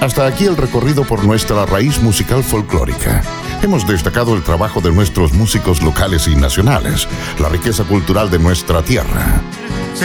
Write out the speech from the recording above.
Hasta aquí el recorrido por nuestra raíz musical folclórica. Hemos destacado el trabajo de nuestros músicos locales y nacionales, la riqueza cultural de nuestra tierra.